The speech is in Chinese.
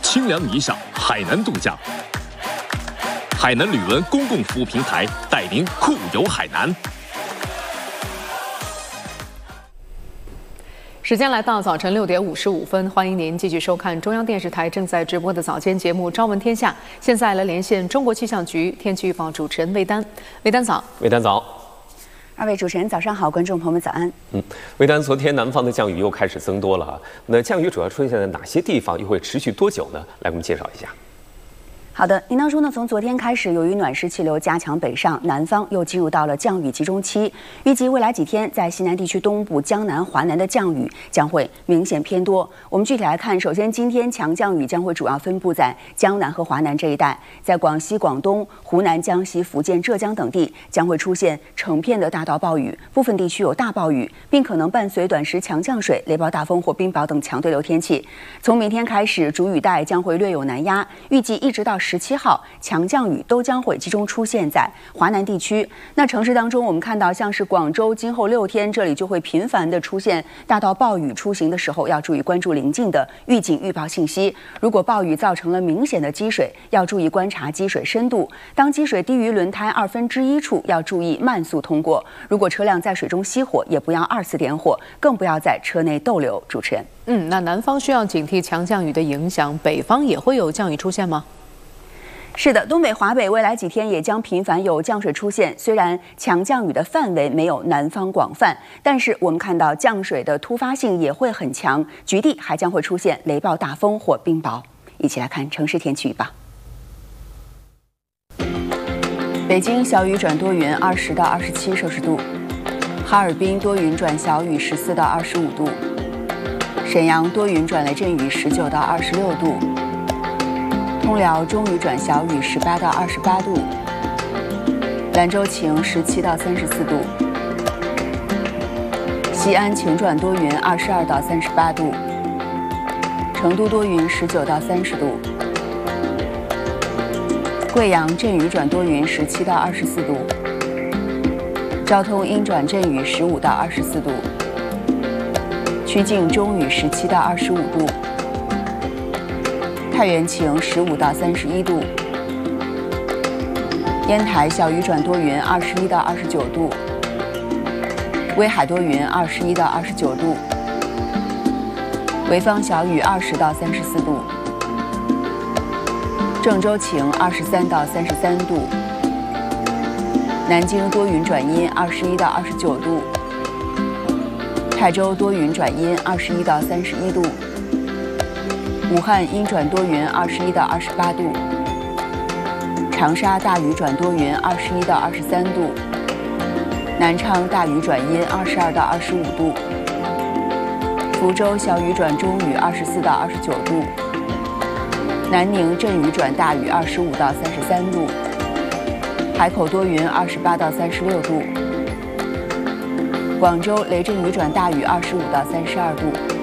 清凉沂上海南度假。海南旅文公共服务平台带您酷游海南。 时间来到早晨6点55分，欢迎您继续收看中央电视台正在直播的早间节目《朝闻天下》。现在来连线中国气象局天气预报主持人魏丹。魏丹早。 魏丹早。 二位主持人早上好，观众朋友们早安。 魏丹，昨天南方的降雨又开始增多了哈，那降雨主要出现在哪些地方，又会持续多久呢？来，给我们介绍一下。 好的，应当说呢，从昨天开始，由于暖湿气流加强北上，南方又进入到了降雨集中期。预计未来几天，在西南地区东部、江南、华南的降雨将会明显偏多。我们具体来看，首先今天强降雨将会主要分布在江南和华南这一带，在广西、广东、湖南、江西、福建、浙江等地将会出现成片的大到暴雨，部分地区有大暴雨，并可能伴随短时强降水、雷暴大风或冰雹等强对流天气。从明天开始，主雨带将会略有南压，预计一直到17号，强降雨都将会集中出现在华南地区。那城市当中，我们看到像是广州，今后6天这里就会频繁的出现大到暴雨，出行的时候要注意关注临近的预警预报信息。如果暴雨造成了明显的积水，要注意观察积水深度。当积水低于轮胎1/2处，要注意慢速通过。如果车辆在水中熄火，也不要2次点火，更不要在车内逗留。主持人， 那南方需要警惕强降雨的影响，北方也会有降雨出现吗？ 是的，东北、华北未来几天也将频繁有降水出现。虽然强降雨的范围没有南方广泛，但是我们看到降水的突发性也会很强，局地还将会出现雷暴大风或冰雹。一起来看城市天气预报。北京小雨转多云，20到27摄氏度；哈尔滨多云转小雨，14到25度；沈阳多云转雷阵雨，19到26度。通辽中雨转小雨，18到28度；兰州晴，17到34度；西安晴转多云，22到38度；成都多云，19到30度；贵阳阵雨转多云，17到24度；昭通阴转阵雨，15到24度；曲靖中雨，17到25度；太原晴，15到31度；烟台小雨转多云，21到29度；威海多云，21到29度；潍坊小雨，20到34度；郑州晴，23到33度；南京多云转阴，21到29度；泰州多云转阴，21到31度；武汉阴转多云，21到28度；长沙大雨转多云，21到23度；南昌大雨转阴，22到25度；福州小雨转中雨，24到29度；南宁阵雨转大雨，25到33度；海口多云，28到36度；广州雷阵雨转大雨，25到32度。